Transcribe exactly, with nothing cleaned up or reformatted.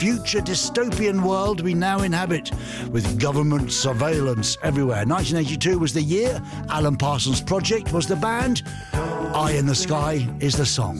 future dystopian world we now inhabit, with government surveillance everywhere. nineteen eighty-two was the year. Alan Parsons Project was the band. Eye in the Sky is the song.